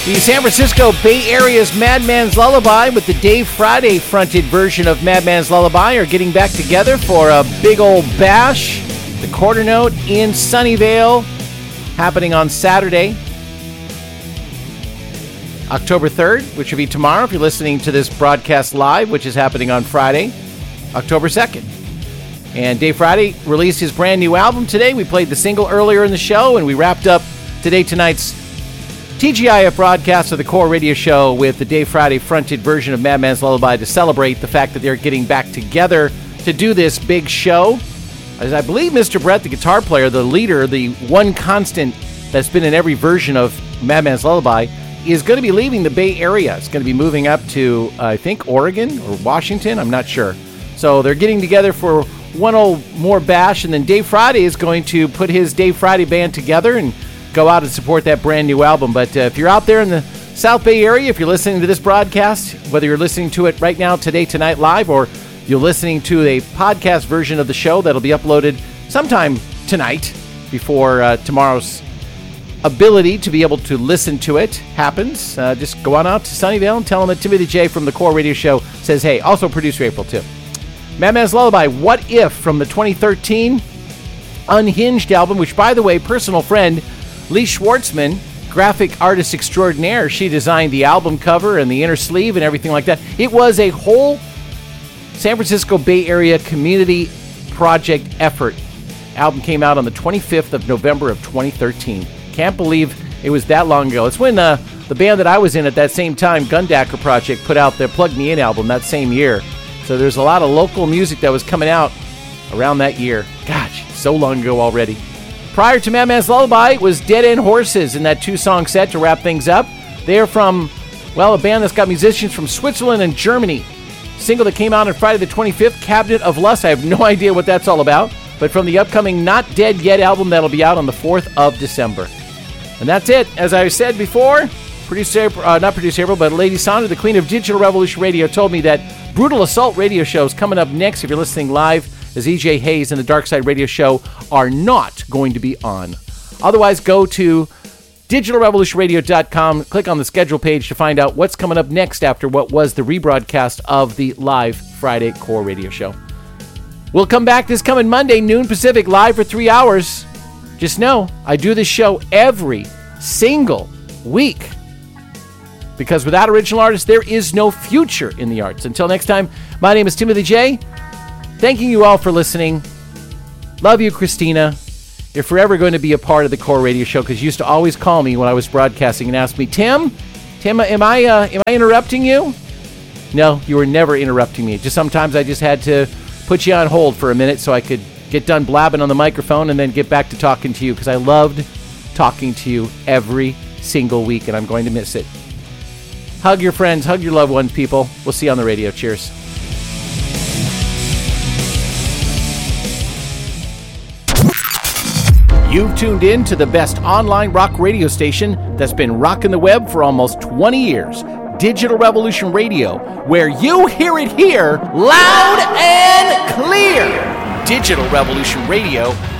The San Francisco Bay Area's Madman's Lullaby with the Dave Friday fronted version of Madman's Lullaby are getting back together for a big old bash. The Quarter Note in Sunnyvale, happening on Saturday, October 3rd, which will be tomorrow if you're listening to this broadcast live, which is happening on Friday, October 2nd. And Dave Friday released his brand new album today. We played the single earlier in the show, and we wrapped up tonight's TGIF broadcast of the Core Radio Show with the Dave Friday fronted version of Madman's Lullaby to celebrate the fact that they're getting back together to do this big show. As I believe Mr. Brett, the guitar player, the leader, the one constant that's been in every version of Madman's Lullaby, is going to be leaving the Bay Area. It's going to be moving up to, I think, Oregon or Washington. I'm not sure. So they're getting together for one old more bash, and then Dave Friday is going to put his Dave Friday band together and go out and support that brand new album. But if you're out there in the South Bay Area, if you're listening to this broadcast, whether you're listening to it right now, today, tonight, live, or you're listening to a podcast version of the show that'll be uploaded sometime tonight before tomorrow's ability to be able to listen to it happens, just go on out to Sunnyvale and tell them that Timothy J from the Core Radio Show says, hey, also producer April too. Madman's Lullaby, What If, from the 2013 Unhinged album, which, by the way, personal friend Lee Schwartzman, graphic artist extraordinaire, she designed the album cover and the inner sleeve and everything like that. It was a whole San Francisco Bay Area community project effort. Album came out on the 25th of November of 2013. Can't believe it was that long ago. It's when the band that I was in at that same time, Gundacker Project, put out their Plug Me In album that same year. So there's a lot of local music that was coming out around that year. Gosh, so long ago already. Prior to Madman's Lullaby was Dead End Horses in that two-song set to wrap things up. They're from, well, a band that's got musicians from Switzerland and Germany. Single that came out on Friday the 25th, Cabinet of Lust. I have no idea what that's all about, but from the upcoming Not Dead Yet album that'll be out on the 4th of December. And that's it. As I said before, not Producer April, but Lady Sandra, the queen of Digital Revolution Radio, told me that Brutal Assault Radio Show is coming up next if you're listening live, as EJ Hayes and the Dark Side Radio Show are not going to be on. Otherwise, go to digitalrevolutionradio.com, click on the schedule page to find out what's coming up next after what was the rebroadcast of the live Friday Core Radio Show. We'll come back this coming Monday, noon Pacific, live for 3 hours. Just know, I do this show every single week, because without original artists, there is no future in the arts. Until next time, my name is Timothy J. Thanking you all for listening. Love you, Christina. You're forever going to be a part of the Core Radio Show, because you used to always call me when I was broadcasting and ask me, Tim, am I interrupting you? No, you were never interrupting me. Just sometimes I just had to put you on hold for a minute so I could get done blabbing on the microphone and then get back to talking to you, because I loved talking to you every single week, and I'm going to miss it. Hug your friends, hug your loved ones, people. We'll see you on the radio. Cheers. You've tuned in to the best online rock radio station that's been rocking the web for almost 20 years. Digital Revolution Radio, where you hear it here loud and clear. DigitalRevolutionRadio.com.